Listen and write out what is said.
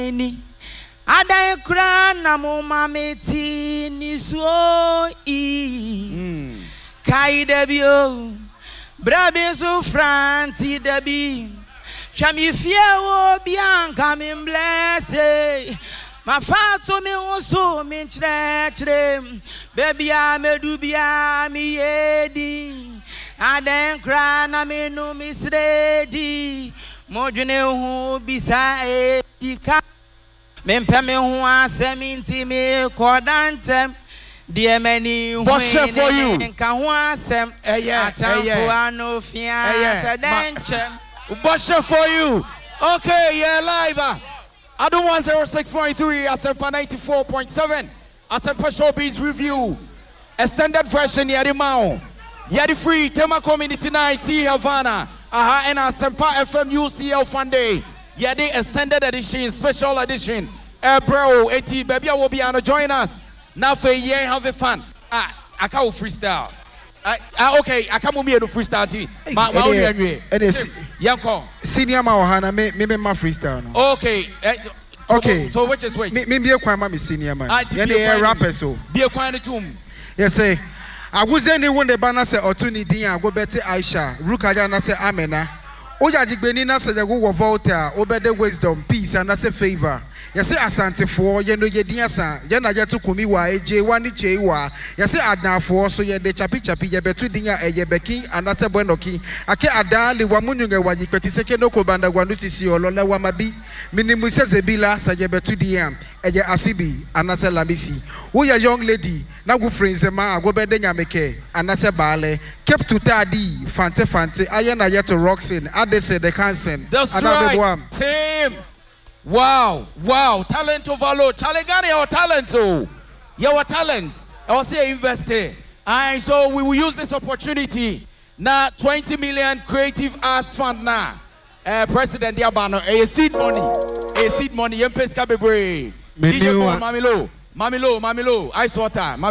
ni adai kura na mo mameti ni so I kai debio brabe so franti debi chami fiewo bianca min blesse ma fatu mi usu min chre baby amedu bia mi yedi adai kura na me no misredi mojune hu bisa etika mempeme hu aseminti me kodantem dear many who for you can wasem Butcher for you. Okay, yeah, live. I don't want 06.3 Asempa 94.7 Asempa Showbiz Review extended version Yadimao Yadi Free Tema Community Night T Havana and Asempa FM UCL Fun Day Yadi extended edition special edition bro 80 baby will be on join us now for a year have a fun I can't freestyle okay I can't move me to freestyle tea it is Yanko senior Mahana me my freestyle okay okay so which is which me be a kwama senior man rapper so be a quiet tomb yes say I was anyone the banner say opportunity and go better Aisha Rukaja na say Amena Oya jigbeni na say go Volta obede wisdom peace and say favor yesi asante for ye no ye diasa ye na ye to kumi wa eje wani che wa yesi adanfo so ye de chapi ye betu dinya eye beki anase bonoki ake adali wa munyunge wa yipeti seke no ko banda gwandu sisi olola wa mabi minimu sezebila sa ye betu diya eye asibi anase lamisi wo ye young lady na go friends ma go bede nyameke anase baale kept to tadi fante aye na ye to roxin adese the cancer another one team. Wow, talent overload. Chalegani our talent, your talent. I was say invest here. And so we will use this opportunity. Now 20 million creative arts fund now. President Diabano, a seed money. Yempes Kabebre. Mamilo, ice water.